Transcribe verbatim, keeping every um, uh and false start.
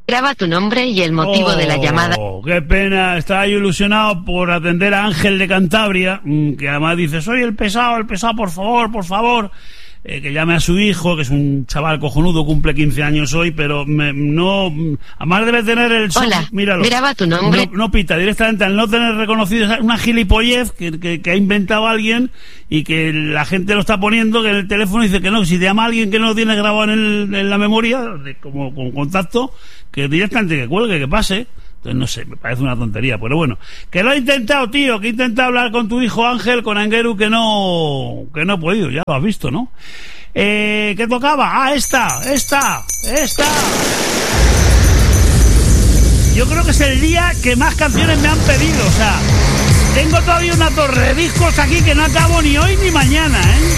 Graba tu nombre y el motivo oh, de la llamada. Qué pena, estaba yo ilusionado por atender a Ángel de Cantabria, que además dice, soy el pesado, el pesado, por favor, por favor. Eh, que llame a su hijo, que es un chaval cojonudo, cumple quince años hoy, pero me, no... Además debe tener el... Hola, míralo, graba tu nombre. No, no pita, directamente al no tener reconocido una gilipollez que, que, que ha inventado alguien y que la gente lo está poniendo, que en el teléfono dice que no, que si te llama a alguien que no lo tiene grabado en, el, en la memoria, de, como con contacto, que directamente que cuelgue, que pase. Entonces, no sé, me parece una tontería, pero bueno, que lo he intentado, tío, que he intentado hablar con tu hijo Ángel, con Angueru, que no, que no he podido, ya lo has visto, ¿no? Eh, ¿qué tocaba? Ah, esta, esta, esta. Yo creo que es el día que más canciones me han pedido, o sea, tengo todavía una torre de discos aquí que no acabo ni hoy ni mañana, ¿eh?